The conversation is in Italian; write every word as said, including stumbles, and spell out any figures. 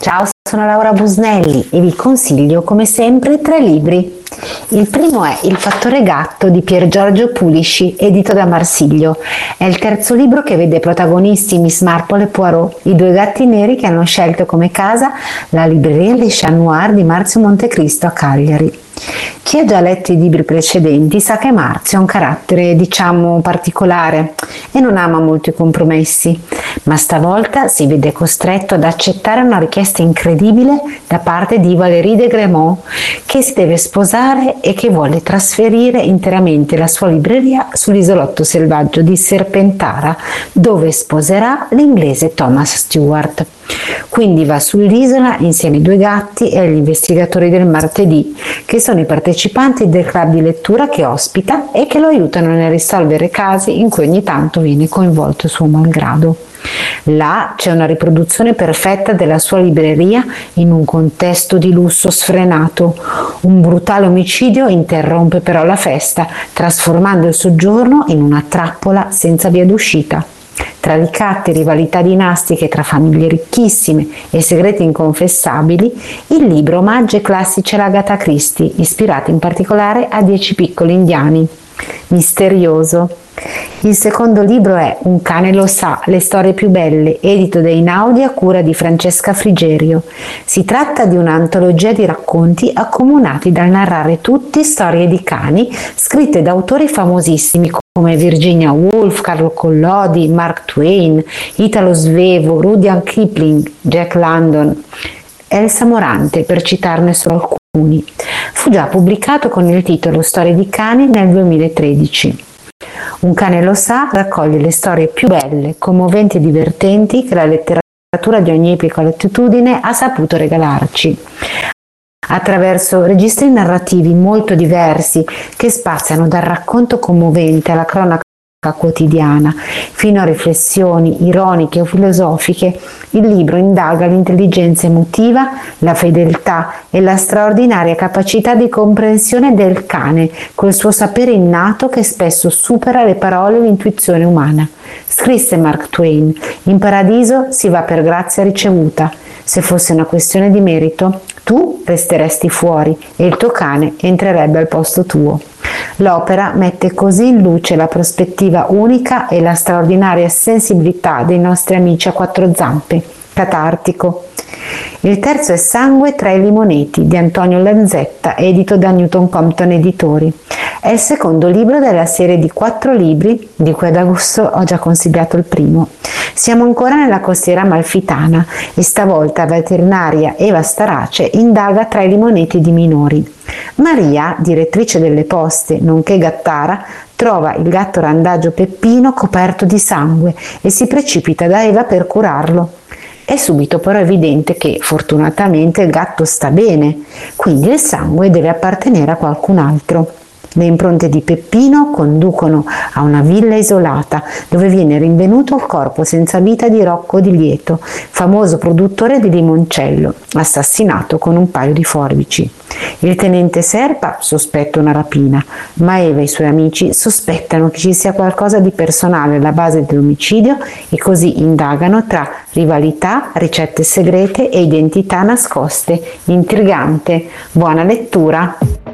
Ciao, sono Laura Busnelli e vi consiglio come sempre tre libri. Il primo è Il fattore gatto di Pier Giorgio Pulisci, edito da Marsilio. È il terzo libro che vede protagonisti Miss Marple e Poirot, i due gatti neri che hanno scelto come casa la libreria Les Chats Noirs di Marzio Montecristo a Cagliari. Chi ha già letto i libri precedenti sa che Marzio ha un carattere, diciamo, particolare e non ama molto i compromessi, ma stavolta si vede costretto ad accettare una richiesta incredibile da parte di Valérie de Grémont, che si deve sposare e che vuole trasferire interamente la sua libreria sull'isolotto selvaggio di Serpentara, dove sposerà l'inglese Thomas Stewart. Quindi va sull'isola insieme ai due gatti e agli investigatori del martedì, che sono i partecipanti del club di lettura che ospita e che lo aiutano nel risolvere casi in cui ogni tanto viene coinvolto suo malgrado. Là c'è una riproduzione perfetta della sua libreria in un contesto di lusso sfrenato. Un brutale omicidio interrompe però la festa, trasformando il soggiorno in una trappola senza via d'uscita. Tra ricatti, rivalità dinastiche tra famiglie ricchissime e segreti inconfessabili, il libro omaggia i classici all'Agatha Christie, ispirati in particolare a Dieci piccoli indiani. Misterioso. Il secondo libro è Un cane lo sa, le storie più belle, edito da Einaudi a cura di Francesca Frigerio. Si tratta di un'antologia di racconti accomunati dal narrare tutti storie di cani scritte da autori famosissimi come Virginia Woolf, Carlo Collodi, Mark Twain, Italo Svevo, Rudyard Kipling, Jack London, Elsa Morante, per citarne solo alcuni. Fu già pubblicato con il titolo Storie di cani nel duemilatredici. Un cane lo sa raccoglie le storie più belle, commoventi e divertenti che la letteratura di ogni epoca e latitudine ha saputo regalarci, attraverso registri narrativi molto diversi che spaziano dal racconto commovente alla cronaca quotidiana, fino a riflessioni ironiche o filosofiche. Il libro indaga l'intelligenza emotiva, la fedeltà e la straordinaria capacità di comprensione del cane, col suo sapere innato che spesso supera le parole e l'intuizione umana. Scrisse Mark Twain: in paradiso si va per grazia ricevuta. Se fosse una questione di merito, tu resteresti fuori e il tuo cane entrerebbe al posto tuo. L'opera mette così in luce la prospettiva unica e la straordinaria sensibilità dei nostri amici a quattro zampe. Catartico. Il terzo è Sangue tra i limoneti di Antonio Lanzetta, edito da Newton Compton Editori. È il secondo libro della serie di quattro libri, di cui ad agosto ho già consigliato il primo. Siamo ancora nella costiera amalfitana e stavolta la veterinaria Eva Starace indaga tra i limoneti di minori. Maria, direttrice delle poste, nonché gattara, trova il gatto randagio Peppino coperto di sangue e si precipita da Eva per curarlo. È subito però evidente che, fortunatamente, il gatto sta bene, quindi il sangue deve appartenere a qualcun altro. Le impronte di Peppino conducono a una villa isolata dove viene rinvenuto il corpo senza vita di Rocco Di Lieto, famoso produttore di limoncello, assassinato con un paio di forbici. Il tenente Serpa sospetta una rapina, ma Eva e i suoi amici sospettano che ci sia qualcosa di personale alla base dell'omicidio e così indagano tra rivalità, ricette segrete e identità nascoste. Intrigante. Buona lettura!